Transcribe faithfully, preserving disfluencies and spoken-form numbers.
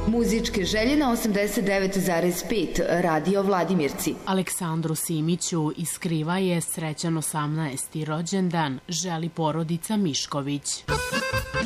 Muzičke želje na osamdeset devet zarez pet Radio Vladimirci. Aleksandru Simiću iz Kriva je srećan osamnaesti rođendan, želi porodica Mišković.